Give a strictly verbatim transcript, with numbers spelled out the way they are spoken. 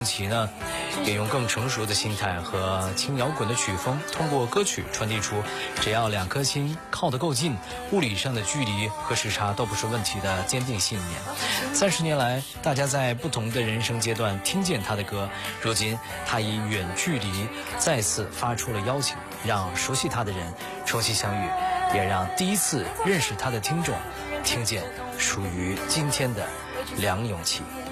其呢，也用更成熟的心态和轻摇滚的曲风，通过歌曲传递出只要两颗心靠得够近，物理上的距离和时差都不是问题的坚定信念。三十年来，大家在不同的人生阶段听见他的歌，如今他以远距离再次发出了邀请，让熟悉他的人重新相遇，也让第一次认识他的听众听见属于今天的梁咏琪。